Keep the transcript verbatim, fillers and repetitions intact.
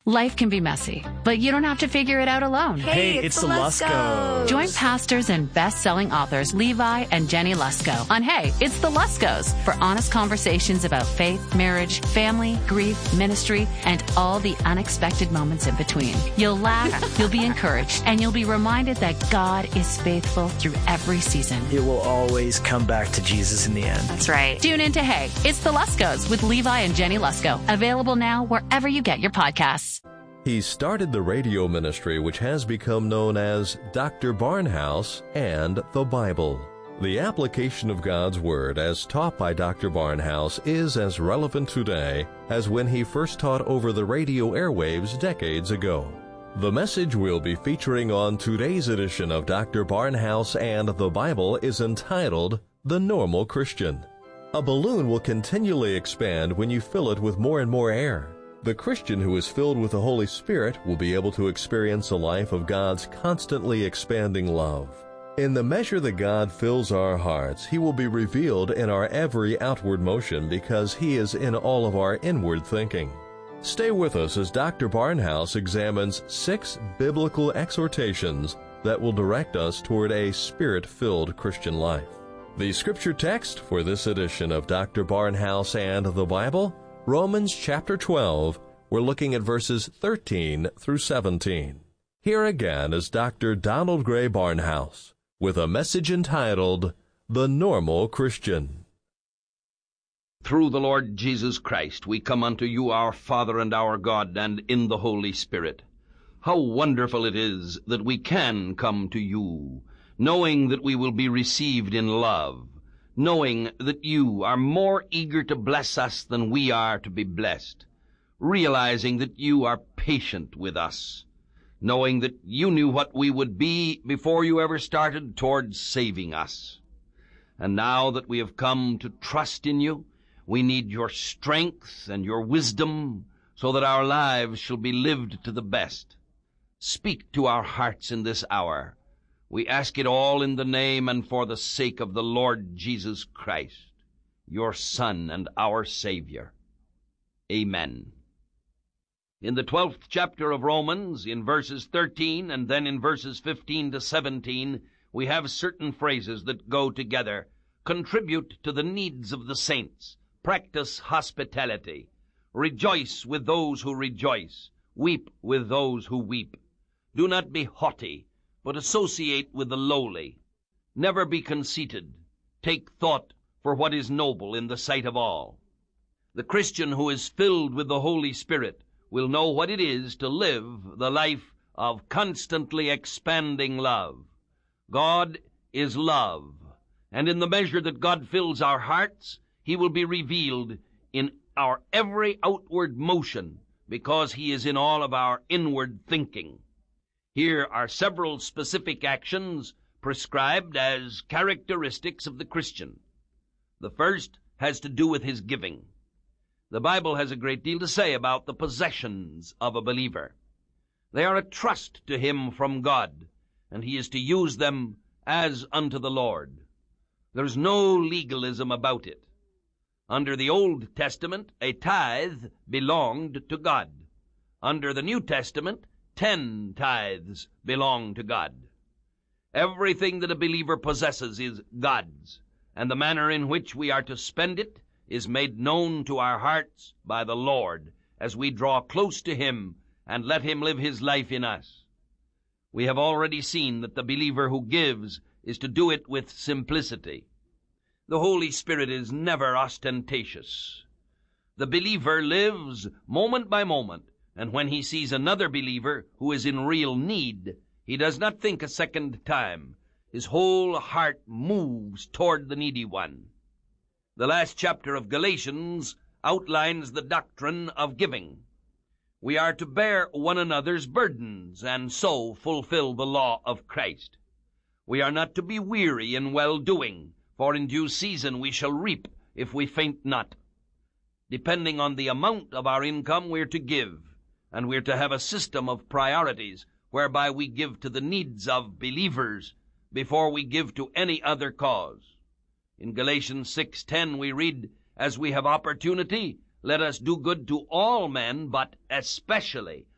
Life can be messy, but you don't have to figure it out alone. Hey, it's, it's the Luskos. Join pastors and best-selling authors Levi and Jenny Lusko on Hey, It's the Luskos for honest conversations about faith, marriage, family, grief, ministry, and all the unexpected moments in between. You'll laugh, you'll be encouraged, and you'll be reminded that God is faithful through every season. It will always come back to Jesus in the end. That's right. Tune in to Hey, It's the Luskos with Levi and Jenny Lusko. Available now wherever you get your podcasts. He started the radio ministry which has become known as Doctor Barnhouse and the Bible. The application of God's Word as taught by Doctor Barnhouse is as relevant today as when he first taught over the radio airwaves decades ago. The message we'll be featuring on today's edition of Doctor Barnhouse and the Bible is entitled The Normal Christian. A balloon will continually expand when you fill it with more and more air. The Christian who is filled with the Holy Spirit will be able to experience a life of God's constantly expanding love. In the measure that God fills our hearts, He will be revealed in our every outward motion because He is in all of our inward thinking. Stay with us as Doctor Barnhouse examines six biblical exhortations that will direct us toward a Spirit-filled Christian life. The scripture text for this edition of Doctor Barnhouse and the Bible, Romans chapter twelve, we're looking at verses thirteen through seventeen. Here again is Doctor Donald Gray Barnhouse with a message entitled, The Normal Christian. Through the Lord Jesus Christ we come unto you, our Father and our God, and in the Holy Spirit. How wonderful it is that we can come to you, knowing that we will be received in love, knowing that you are more eager to bless us than we are to be blessed, realizing that you are patient with us, knowing that you knew what we would be before you ever started towards saving us. And now that we have come to trust in you, we need your strength and your wisdom so that our lives shall be lived to the best. Speak to our hearts in this hour. We ask it all in the name and for the sake of the Lord Jesus Christ, your Son and our Savior. Amen. In the twelfth chapter of Romans, in verses thirteen and then in verses fifteen to seventeen, we have certain phrases that go together. Contribute to the needs of the saints. Practice hospitality. Rejoice with those who rejoice. Weep with those who weep. Do not be haughty, but associate with the lowly. Never be conceited. Take thought for what is noble in the sight of all. The Christian who is filled with the Holy Spirit will know what it is to live the life of constantly expanding love. God is love, and in the measure that God fills our hearts, He will be revealed in our every outward motion, because He is in all of our inward thinking. Here are several specific actions prescribed as characteristics of the Christian. The first has to do with his giving. The Bible has a great deal to say about the possessions of a believer. They are a trust to him from God, and he is to use them as unto the Lord. There's no legalism about it. Under the Old Testament, a tithe belonged to God. Under the New Testament, ten tithes belong to God. Everything that a believer possesses is God's, and the manner in which we are to spend it is made known to our hearts by the Lord as we draw close to Him and let Him live His life in us. We have already seen that the believer who gives is to do it with simplicity. The Holy Spirit is never ostentatious. The believer lives moment by moment, and when he sees another believer who is in real need, he does not think a second time. His whole heart moves toward the needy one. The last chapter of Galatians outlines the doctrine of giving. We are to bear one another's burdens and so fulfill the law of Christ. We are not to be weary in well-doing, for in due season we shall reap if we faint not. Depending on the amount of our income, we're to give, and we're to have a system of priorities whereby we give to the needs of believers before we give to any other cause. In Galatians six ten we read, "As we have opportunity, let us do good to all men, but especially